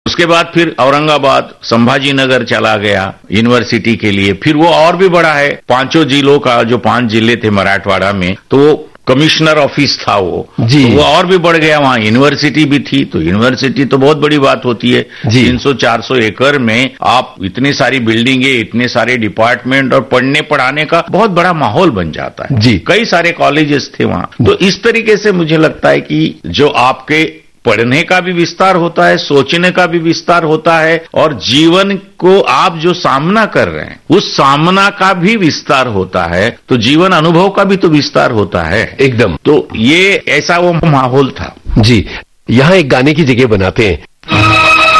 उसके बाद फिर औरंगाबाद, संभाजी नगर चला गया यूनिवर्सिटी के लिए। फिर वो और भी बड़ा है, 5 जिलों का, जो 5 जिले थे मराठवाड़ा में, तो कमिश्नर ऑफिस था वो जी। तो वो और भी बढ़ गया, वहां यूनिवर्सिटी भी थी। तो यूनिवर्सिटी तो बहुत बड़ी बात होती है, 300-400 एकड़ में आप इतनी सारी बिल्डिंगे, इतने सारे डिपार्टमेंट और पढ़ने पढ़ाने का बहुत बड़ा माहौल बन जाता है जी। कई सारे कॉलेजेस थे वहां। तो इस तरीके से मुझे लगता है कि जो आपके पढ़ने का भी विस्तार होता है, सोचने का भी विस्तार होता है, और जीवन को आप जो सामना कर रहे हैं उस सामना का भी विस्तार होता है, तो जीवन अनुभव का भी तो विस्तार होता है एकदम। तो ये ऐसा वो माहौल था जी। यहाँ एक गाने की जगह बनाते हैं